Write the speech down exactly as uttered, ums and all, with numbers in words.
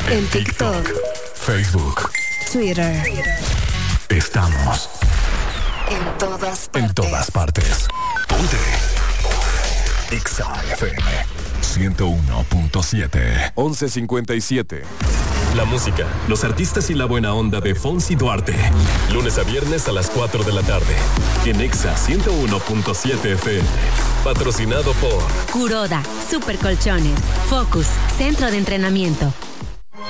En TikTok, Facebook, Twitter. Estamos en todas partes. En todas partes. Ponte. Exa F M ciento uno punto siete. once cincuenta y siete. La música, los artistas y la buena onda de Fonsi Duarte. Lunes a viernes a las cuatro de la tarde. En Exa ciento uno punto siete F M. Patrocinado por Kuroda, Super Colchones, Focus, Centro de Entrenamiento,